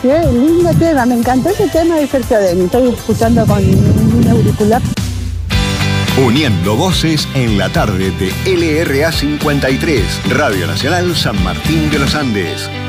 Qué lindo tema, me encantó ese tema de Sergio Denis. Estoy escuchando con un auricular. Uniendo voces en la tarde de LRA 53, Radio Nacional San Martín de los Andes.